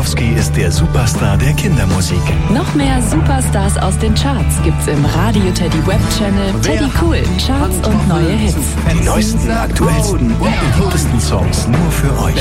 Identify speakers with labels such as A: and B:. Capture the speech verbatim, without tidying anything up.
A: Tchaikovsky ist der Superstar der Kindermusik.
B: Noch mehr Superstars aus den Charts gibt's im Radio Teddy Web Channel Teddy Cool, Charts und neue Hits.
A: Die neuesten, aktuellsten und beliebtesten Songs nur für euch.